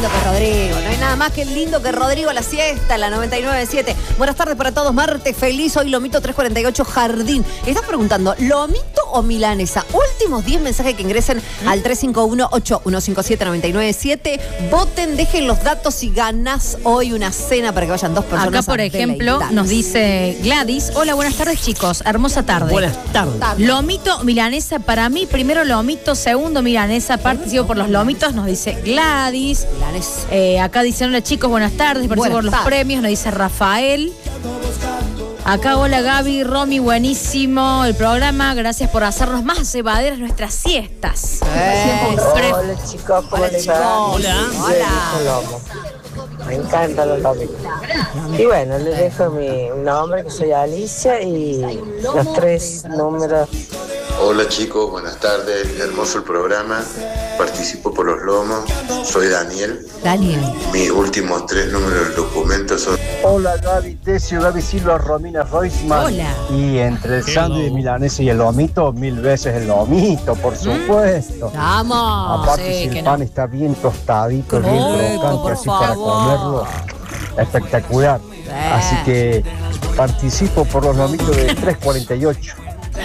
lindo que Rodrigo. No hay nada más que lindo que Rodrigo a la siesta, la 99.7. Buenas tardes para todos. Martes feliz. Hoy Lomito 348 Jardín. Estás preguntando, ¿Lomito o milanesa? Últimos 10 mensajes que ingresen al 351-8157-997. Voten, dejen los datos y ganas hoy una cena para que vayan dos personas. Acá, por ejemplo, nos dice Gladys. Hola, buenas tardes, chicos. Hermosa tarde. Buenas tardes. Lomito, milanesa, para mí, primero lomito, segundo milanesa. Participo por los lomitos, nos dice Gladys. Acá dicen, hola chicos, buenas tardes. Participo por los premios, nos dice Rafael. Acá, hola Gaby, Romy, buenísimo el programa. Gracias por hacernos más llevaderas nuestras siestas. Hola chicos, ¿cómo les va? Hola. Me encantan los lomitos. Y bueno, les dejo mi nombre, que soy Alicia, y los 3 números. Hola chicos, buenas tardes, hermoso el programa, participo por los lomos, soy Daniel. Mis últimos 3 números del documento son... Hola Gaby Tesio, Gaby Silva, Romina Roisman. Hola. Y entre el sándwich milanesa y el lomito, 1000 veces el lomito, por supuesto. ¡Vamos! Aparte, si el pan está bien tostadito, bien crocante, así para comerlo, espectacular. Así que participo por los lomitos de 348.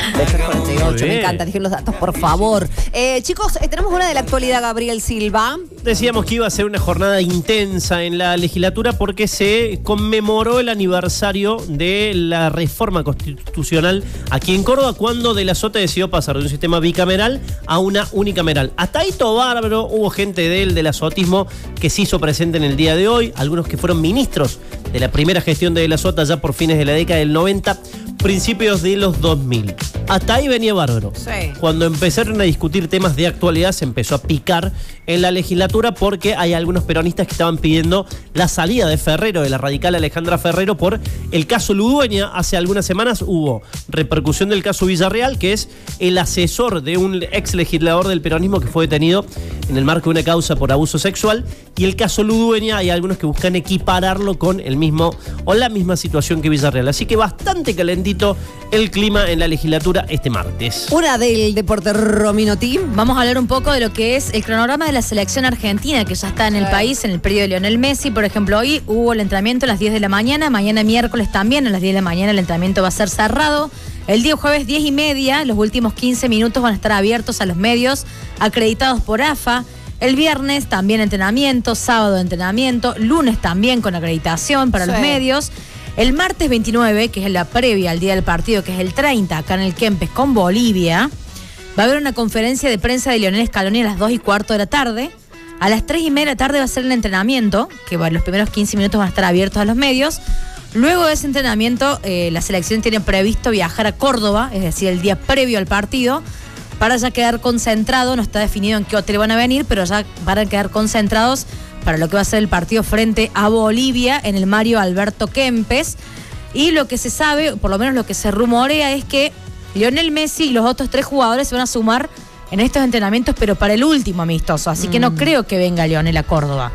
348, me encanta, dejen los datos, por favor. Chicos, tenemos una de la actualidad, Gabriel Silva. Decíamos que iba a ser una jornada intensa en la legislatura porque se conmemoró el aniversario de la reforma constitucional aquí en Córdoba, cuando De la Sota decidió pasar de un sistema bicameral a una unicameral. Hasta ahí todo bárbaro, hubo gente del azotismo que se hizo presente en el día de hoy, algunos que fueron ministros de la primera gestión de la Sota ya por fines de la década del 90, principios de los 2000. Hasta ahí venía bárbaro. Sí. Cuando empezaron a discutir temas de actualidad se empezó a picar en la legislatura porque hay algunos peronistas que estaban pidiendo la salida de Ferrero, de la radical Alejandra Ferrero, por el caso Ludueña. Hace algunas semanas hubo repercusión del caso Villarreal, que es el asesor de un ex legislador del peronismo que fue detenido en el marco de una causa por abuso sexual, y el caso Ludueña hay algunos que buscan equipararlo con el mismo o la misma situación que Villarreal. Así que bastante calentito el clima en la legislatura este martes. Una del deporte, Romino Team. Vamos a hablar un poco de lo que es el cronograma de la selección argentina, que ya está en el país, en el periodo de Lionel Messi. Por ejemplo, hoy hubo el entrenamiento a las 10 de la mañana, mañana miércoles también a las 10 de la mañana el entrenamiento va a ser cerrado. El día jueves 10:30, los últimos 15 minutos van a estar abiertos a los medios acreditados por AFA. El viernes también entrenamiento, sábado entrenamiento, lunes también con acreditación para los medios. El martes 29, que es la previa al día del partido, que es el 30, acá en el Kempes con Bolivia, va a haber una conferencia de prensa de Lionel Scaloni a las 2:15 de la tarde. A las 3:30 de la tarde va a ser el entrenamiento, que los primeros 15 minutos van a estar abiertos a los medios. Luego de ese entrenamiento, la selección tiene previsto viajar a Córdoba, es decir, el día previo al partido, para ya quedar concentrado. No está definido en qué hotel van a venir, pero ya van a quedar concentrados para lo que va a ser el partido frente a Bolivia en el Mario Alberto Kempes. Y lo que se sabe, por lo menos lo que se rumorea, es que Lionel Messi y los otros 3 jugadores se van a sumar en estos entrenamientos, pero para el último amistoso. Así que no creo que venga Lionel a Córdoba.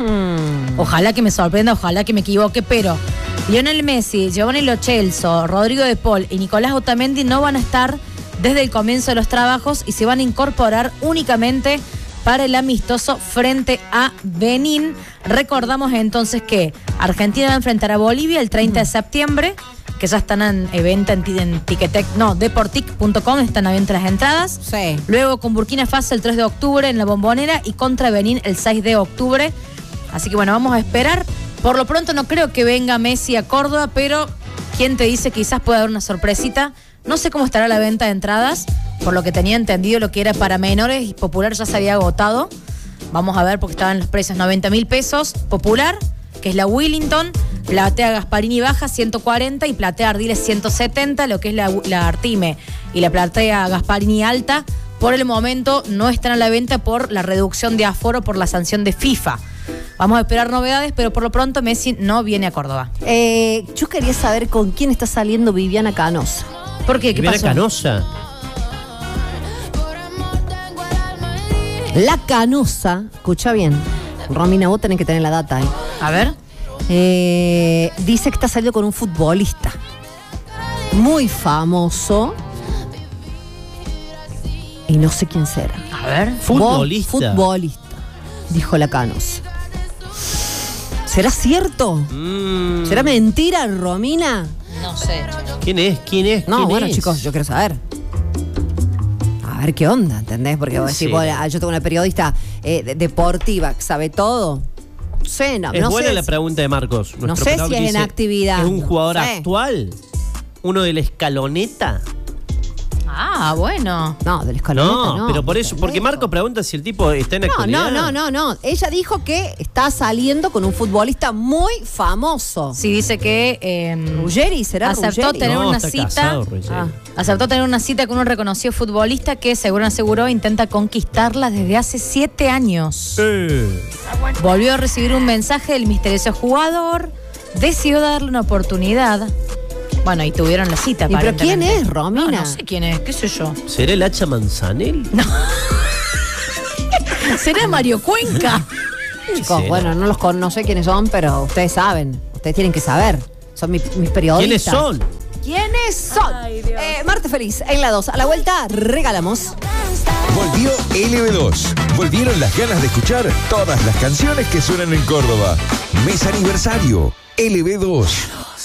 Ojalá que me sorprenda, ojalá que me equivoque, pero Lionel Messi, Giovanni Lo Celso, Rodrigo de Paul y Nicolás Otamendi no van a estar desde el comienzo de los trabajos y se van a incorporar únicamente para el amistoso frente a Benín. Recordamos entonces que Argentina va a enfrentar a Bolivia el 30 de septiembre, que ya están en venta en Ticketek, no, deportic.com, están a venta las entradas. Sí. Luego con Burkina Faso el 3 de octubre en la Bombonera y contra Benín el 6 de octubre. Así que bueno, vamos a esperar. Por lo pronto no creo que venga Messi a Córdoba, pero ¿quién te dice? Quizás pueda haber una sorpresita. No sé cómo estará la venta de entradas. Por lo que tenía entendido, lo que era para menores y popular ya se había agotado. Vamos a ver, porque estaban los precios 90.000 pesos. Popular, que es la Willington, platea Gasparini baja 140 y platea Ardiles 170, lo que es la Artime y la platea Gasparini alta. Por el momento no están a la venta por la reducción de aforo por la sanción de FIFA. Vamos a esperar novedades, pero por lo pronto Messi no viene a Córdoba. Yo quería saber con quién está saliendo Viviana Canosa. ¿Por qué? ¿Qué pasó? ¿Viviana Canosa? La Canosa, escucha bien, Romina, vos tenés que tener la data ahí. A ver. Dice que está saliendo con un futbolista muy famoso y no sé quién será. A ver. Futbolista. Futbolista, dijo la Canosa. ¿Será cierto? ¿Será mentira, Romina? No sé. ¿Quién es? No, ¿Quién bueno, es? chicos, yo quiero saber. A ver qué onda, ¿entendés? Porque vos decís, yo tengo una periodista deportiva que sabe todo. No sé, Es no buena sé la pregunta de Marcos. No sé si es en actividad. ¿Es un jugador No sé. actual? ¿Uno de la escaloneta? Ah, bueno. No, del escaloneta no. Pero por eso, porque Marco pregunta si el tipo está en actividad. No. Ella dijo que está saliendo con un futbolista muy famoso. Sí, dice que Ruggeri, ¿será aceptó Ruggeri? tener una está cita. casado, Ruggeri. Aceptó tener una cita con un reconocido futbolista que, según aseguró, intenta conquistarla desde hace 7 años. Volvió a recibir un mensaje del misterioso jugador, decidió darle una oportunidad. Bueno, y tuvieron la cita. ¿Y pero quién aparentemente. es, Romina? No sé quién es, qué sé yo. ¿Será el Hacha Manzanel? ¿Será Mario Cuenca? Chicos, bueno, no sé quiénes son, pero ustedes saben. Ustedes tienen que saber. Son mis periodistas. ¿Quiénes son? ¿Quiénes son? Martes Feliz, en la 2. A la vuelta, regalamos. Volvió LB2. Volvieron las ganas de escuchar todas las canciones que suenan en Córdoba. Mes aniversario. LB2.